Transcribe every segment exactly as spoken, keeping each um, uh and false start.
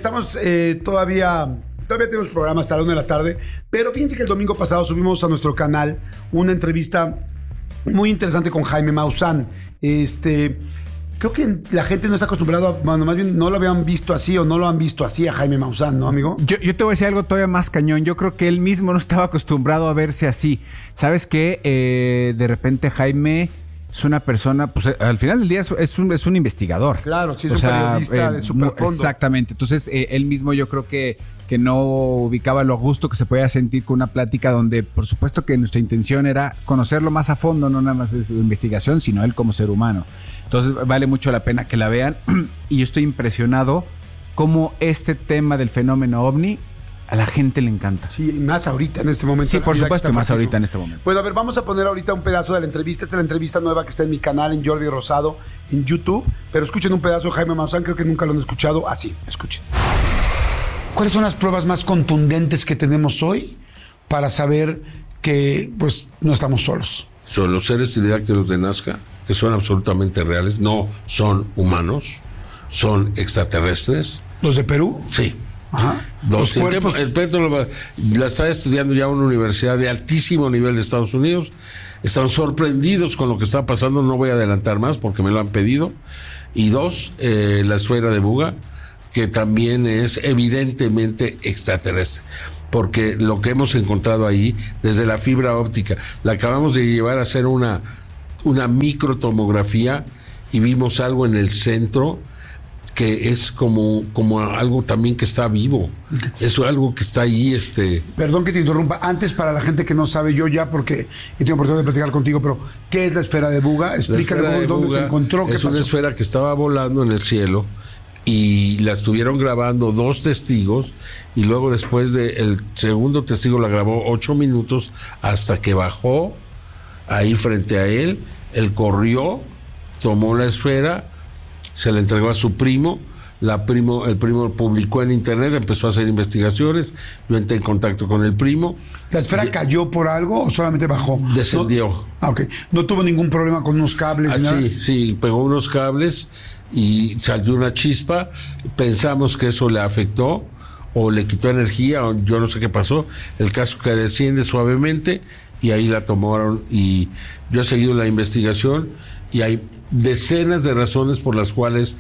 estamos eh, todavía... Todavía tenemos programa hasta la una de la tarde, pero fíjense que el domingo pasado subimos a nuestro canal una entrevista muy interesante con Jaime Maussan. Este, creo que la gente no está acostumbrada, a, bueno, más bien no lo habían visto así o no lo han visto así a Jaime Maussan, ¿no, amigo? Yo, yo te voy a decir algo todavía más cañón. Yo creo que él mismo no estaba acostumbrado a verse así. ¿Sabes qué? Eh, de repente Jaime... es una persona, pues al final del día es, es, un, es un investigador. Claro, sí, es o un sea, periodista eh, de superfondo. Exactamente. Entonces, eh, él mismo yo creo que, que no ubicaba lo a gusto que se podía sentir con una plática donde, por supuesto que nuestra intención era conocerlo más a fondo, no nada más de su investigación, sino él como ser humano. Entonces, vale mucho la pena que la vean. Y yo estoy impresionado cómo este tema del fenómeno ovni a la gente le encanta. Sí, y más ahorita en este momento. Sí, por supuesto, más ahorita en este momento. Pues a ver, vamos a poner ahorita un pedazo de la entrevista. Esta es la entrevista nueva que está en mi canal, en Jordi Rosado, en YouTube. Pero escuchen un pedazo de Jaime Maussan, creo que nunca lo han escuchado. Así, escuchen. ¿Cuáles son las pruebas más contundentes que tenemos hoy para saber que, pues, no estamos solos? Son los seres pterodáctilos de Nazca, que son absolutamente reales, no son humanos, son extraterrestres. ¿Los de Perú? Sí. Ajá. Dos, Los el, tema, el pétrolo la está estudiando ya una universidad de altísimo nivel de Estados Unidos. Están sorprendidos con lo que está pasando. No voy a adelantar más porque me lo han pedido. Y dos, eh, la esfera de Buga, que también es evidentemente extraterrestre, porque lo que hemos encontrado ahí, desde la fibra óptica, la acabamos de llevar a hacer una, una microtomografía y vimos algo en el centro que es como, como algo también que está vivo. Es algo que está ahí, este... Perdón que te interrumpa. Antes, para la gente que no sabe, yo ya, porque he tenido oportunidad de platicar contigo, pero ¿qué es la esfera de Buga? Explícale de dónde Buga se encontró, qué es pasó. Una esfera que estaba volando en el cielo y la estuvieron grabando dos testigos y luego después de el segundo testigo la grabó ocho minutos hasta que bajó ahí frente a él. Él corrió, tomó la esfera, se la entregó a su primo, la primo, el primo publicó en internet, empezó a hacer investigaciones, yo entré en contacto con el primo. ¿La esfera y, cayó por algo o solamente bajó? Descendió. No, ah, ok. ¿No tuvo ningún problema con unos cables? Ah, sí, sí, pegó unos cables y salió una chispa, pensamos que eso le afectó o le quitó energía o yo no sé qué pasó, el caso que desciende suavemente y ahí la tomaron y yo he seguido la investigación y hay decenas de razones por las cuales...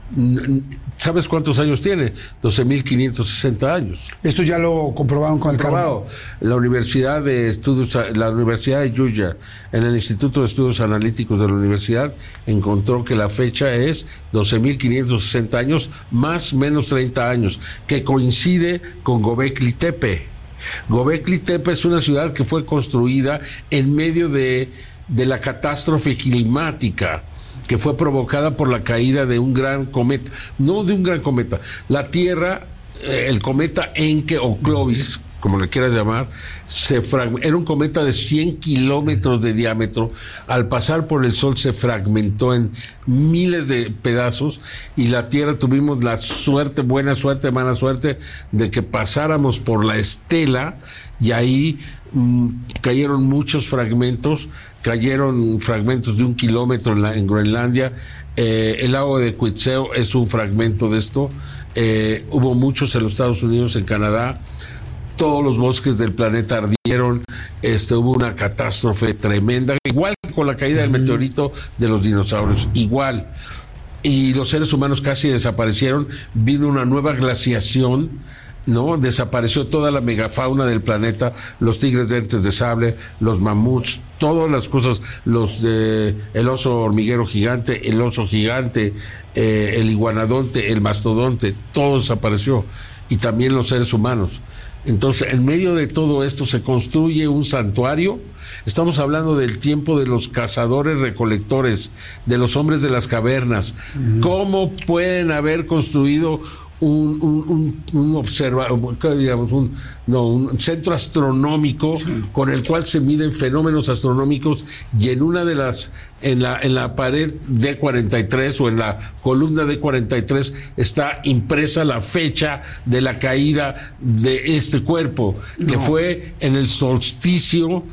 ¿Sabes cuántos años tiene? doce mil quinientos sesenta años. Esto ya lo comprobaron con el Comprobado. La Universidad de Estudios, la Universidad de Georgia, en el Instituto de Estudios Analíticos de la Universidad, encontró que la fecha es doce mil quinientos sesenta años, más menos treinta años, que coincide con Göbekli Tepe. Göbekli Tepe es una ciudad que fue construida en medio de, de la catástrofe climática que fue provocada por la caída de un gran cometa, no de un gran cometa, la Tierra, eh, el cometa Encke o Clovis, como le quieras llamar, se frag... era un cometa de cien kilómetros de diámetro, al pasar por el Sol se fragmentó en miles de pedazos y la Tierra tuvimos la suerte, buena suerte, mala suerte, de que pasáramos por la estela y ahí mmm, cayeron muchos fragmentos, cayeron fragmentos de un kilómetro en, la, en Groenlandia, eh, el lago de Quetzal es un fragmento de esto, eh, hubo muchos en los Estados Unidos, en Canadá, todos los bosques del planeta ardieron, este, hubo una catástrofe tremenda, igual que con la caída del meteorito de los dinosaurios, igual, y los seres humanos casi desaparecieron, vino una nueva glaciación, ¿no? Desapareció toda la megafauna del planeta, los tigres de dientes de sable, los mamuts, todas las cosas, los de el oso hormiguero gigante, el oso gigante, eh, el iguanodonte, el mastodonte, todo desapareció, y también los seres humanos. Entonces, en medio de todo esto se construye un santuario. Estamos hablando del tiempo de los cazadores recolectores, de los hombres de las cavernas. Uh-huh. ¿Cómo pueden haber construido un un un, un observa, digamos un no un centro astronómico, sí, con el cual se miden fenómenos astronómicos, y en una de las en la en la pared D cuarenta y tres o en la columna D cuarenta y tres está impresa la fecha de la caída de este cuerpo, no, que fue en el solsticio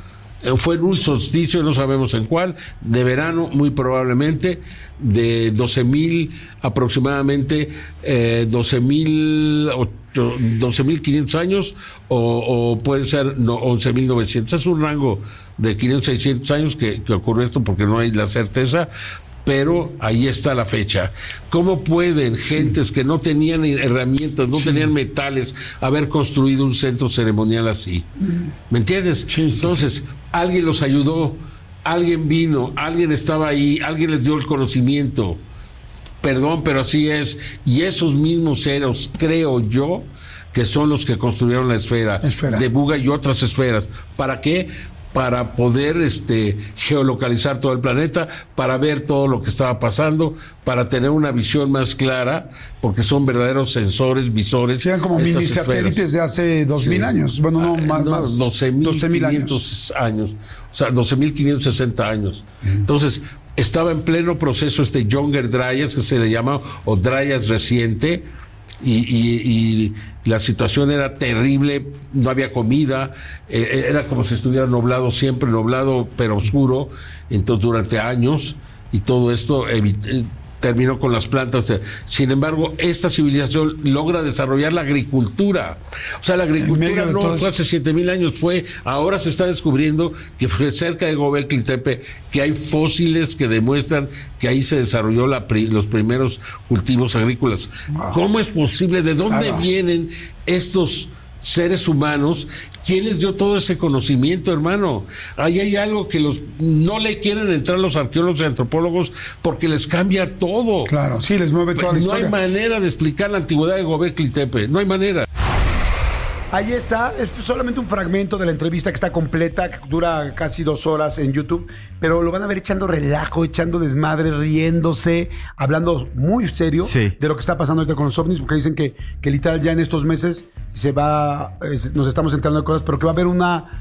fue en un solsticio, no sabemos en cuál, de verano muy probablemente, de doce mil aproximadamente, eh, doce mil quinientos años, o, o puede ser no, once mil novecientos. Es un rango de quinientos, seiscientos años que, que ocurrió esto, porque no hay la certeza, pero ahí está la fecha. ¿Cómo pueden gentes que no tenían herramientas, no sí. tenían metales, haber construido un centro ceremonial así? ¿Me entiendes? Sí, sí, Entonces, sí. alguien los ayudó, alguien vino, alguien estaba ahí, alguien les dio el conocimiento. Perdón, pero así es. Y esos mismos seres, creo yo, que son los que construyeron la esfera, esfera. de Buga y otras esferas. ¿Para qué? Para poder este geolocalizar todo el planeta, para ver todo lo que estaba pasando, para tener una visión más clara, porque son verdaderos sensores, visores. Eran como mini satélites de hace dos mil sí. años. Bueno, no, más, no, más doce mil quinientos años. años. O sea, doce mil quinientos sesenta años. Uh-huh. Entonces, estaba en pleno proceso este Younger Dryas, que se le llama, o Dryas reciente, y, y, y la situación era terrible, no había comida, eh, era como si estuviera nublado siempre, nublado pero oscuro, entonces durante años, y todo esto evit- terminó con las plantas. De, sin embargo, esta civilización logra desarrollar la agricultura. O sea, la agricultura no fue hace siete mil años, fue, ahora se está descubriendo que fue cerca de Göbekli Tepe, que hay fósiles que demuestran que ahí se desarrolló la, los primeros cultivos agrícolas. Wow. ¿Cómo es posible? ¿De dónde claro. vienen estos seres humanos? ¿Quién les dio todo ese conocimiento, hermano? Ahí hay algo que los no le quieren entrar los arqueólogos y antropólogos porque les cambia todo. Claro, sí, les mueve toda la no historia. No hay manera de explicar la antigüedad de Göbekli Tepe, no hay manera. Ahí está, es solamente un fragmento de la entrevista que está completa, que dura casi dos horas en YouTube, pero lo van a ver echando relajo, echando desmadre, riéndose, hablando muy serio sí. de lo que está pasando ahorita con los ovnis, porque dicen que, que literal ya en estos meses se va, eh, nos estamos enterando de cosas, pero que va a haber una,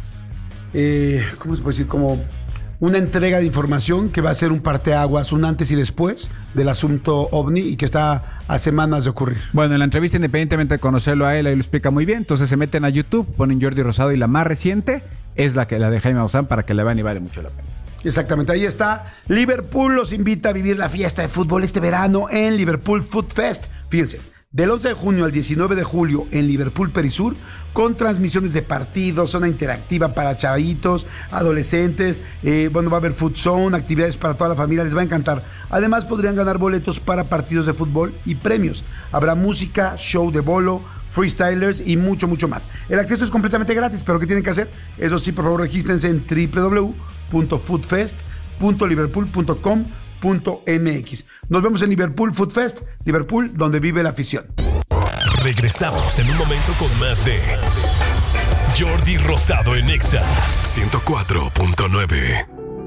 eh, ¿cómo se puede decir? Como una entrega de información que va a ser un parteaguas, un antes y después del asunto ovni y que está a semanas de ocurrir. Bueno, en la entrevista, independientemente de conocerlo a él, ahí lo explica muy bien. Entonces se meten a YouTube, ponen Jordi Rosado y la más reciente es la que la de Jaime Maussan para que la vean y vale mucho la pena. Exactamente, ahí está. Liverpool los invita a vivir la fiesta de fútbol este verano en Liverpool Food Fest. Fíjense, del once de junio al diecinueve de julio en Liverpool Perisur, con transmisiones de partidos, zona interactiva para chavitos, adolescentes, eh, bueno, va a haber food zone, actividades para toda la familia, les va a encantar. Además podrían ganar boletos para partidos de fútbol y premios. Habrá música, show de bolo, freestylers y mucho, mucho más. El acceso es completamente gratis, pero ¿qué tienen que hacer? Eso sí, por favor, regístrense en doble u doble u doble u punto foodfest punto liverpool punto com punto m x. Nos vemos en Liverpool Food Fest, Liverpool, donde vive la afición. Regresamos en un momento con más de Jordi Rosado en Exa ciento cuatro punto nueve.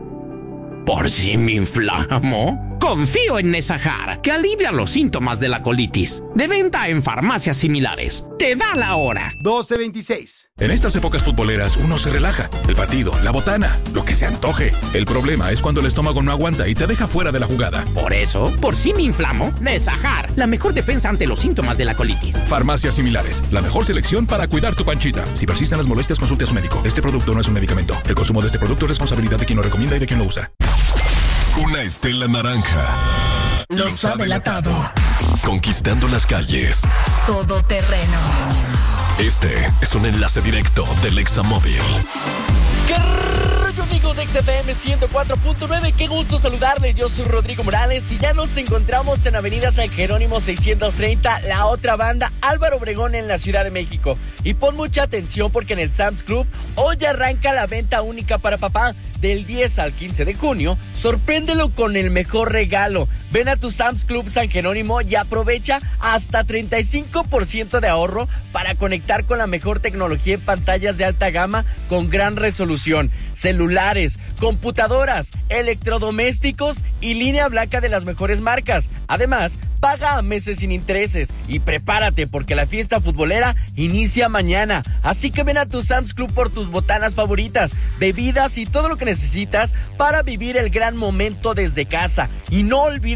¿Por si me inflamo? Confío en Nesajar, que alivia los síntomas de la colitis. De venta en farmacias similares. Te da la hora. doce veintiséis. En estas épocas futboleras uno se relaja. El partido, la botana, lo que se antoje. El problema es cuando el estómago no aguanta y te deja fuera de la jugada. Por eso, por si me inflamo, Nesajar, la mejor defensa ante los síntomas de la colitis. Farmacias similares, la mejor selección para cuidar tu panchita. Si persisten las molestias, consulte a su médico. Este producto no es un medicamento. El consumo de este producto es responsabilidad de quien lo recomienda y de quien lo usa. Una estela naranja. Los ha delatado. Conquistando las calles. Todo terreno. Este es un enlace directo del Examóvil. ¿Qué rollo, amigos de X F M ciento cuatro punto nueve? Qué gusto saludarles. Yo soy Rodrigo Morales y ya nos encontramos en Avenida San Jerónimo seiscientos treinta, la otra banda, Álvaro Obregón, en la Ciudad de México. Y pon mucha atención porque en el Sam's Club hoy arranca la venta única para papá. Del diez al quince de junio, sorpréndelo con el mejor regalo. Ven a tu Sam's Club San Jerónimo y aprovecha hasta treinta y cinco por ciento de ahorro para conectar con la mejor tecnología en pantallas de alta gama con gran resolución, celulares, computadoras, electrodomésticos y línea blanca de las mejores marcas. Además, paga a meses sin intereses y prepárate porque la fiesta futbolera inicia mañana. Así que ven a tu Sam's Club por tus botanas favoritas, bebidas y todo lo que necesitas para vivir el gran momento desde casa. Y no olvides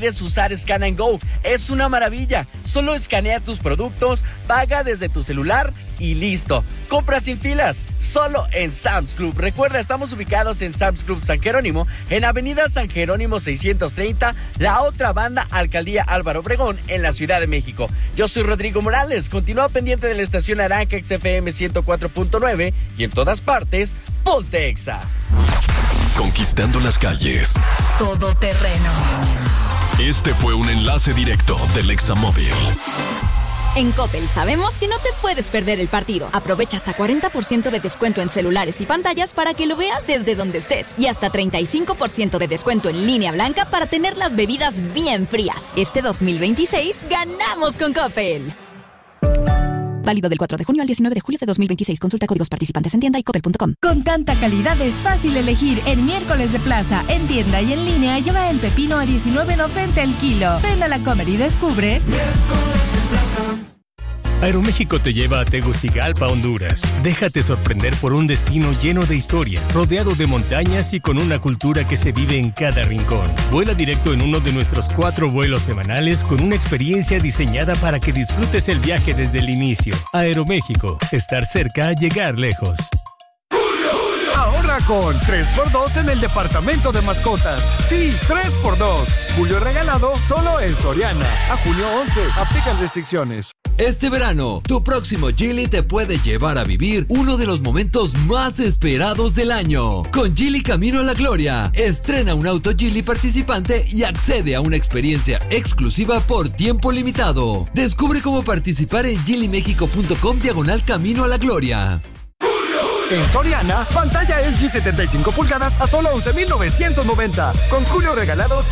puedes usar Scan and Go. Es una maravilla. Solo escanea tus productos, paga desde tu celular y listo. Compra sin filas, solo en Sam's Club. Recuerda, estamos ubicados en Sam's Club San Jerónimo, en Avenida San Jerónimo seiscientos treinta, la otra banda, Alcaldía Álvaro Obregón, en la Ciudad de México. Yo soy Rodrigo Morales. Continúa pendiente de la estación Naranja X F M ciento cuatro punto nueve y en todas partes, ponte Exa. Conquistando las calles. Todo terreno. Este fue un enlace directo del Examóvil. En Coppel sabemos que no te puedes perder el partido. Aprovecha hasta cuarenta por ciento de descuento en celulares y pantallas para que lo veas desde donde estés. Y hasta treinta y cinco por ciento de descuento en línea blanca para tener las bebidas bien frías. Este dos mil veintiséis ganamos con Coppel. Válido del cuatro de junio al diecinueve de julio de dos mil veintiséis. Consulta códigos participantes en tienda y coppel punto com. Con tanta calidad es fácil elegir. En miércoles de plaza, en tienda y en línea, lleva el pepino a diecinueve noventa el kilo. Ven a la Comer y descubre. Miércoles de plaza. Aeroméxico te lleva a Tegucigalpa, Honduras. Déjate sorprender por un destino lleno de historia, rodeado de montañas y con una cultura que se vive en cada rincón. Vuela directo en uno de nuestros cuatro vuelos semanales con una experiencia diseñada para que disfrutes el viaje desde el inicio. Aeroméxico, estar cerca, llegar lejos. Ahorra con tres por dos en el departamento de mascotas. Sí, tres por dos. Julio regalado solo en Soriana. A junio once. Aplican restricciones. Este verano, tu próximo Geely te puede llevar a vivir uno de los momentos más esperados del año. Con Geely Camino a la Gloria, estrena un auto Geely participante y accede a una experiencia exclusiva por tiempo limitado. Descubre cómo participar en geely mexico punto com diagonal Camino a la Gloria. En Soriana, pantalla L G setenta y cinco pulgadas a solo once mil novecientos noventa. Con Julio regalado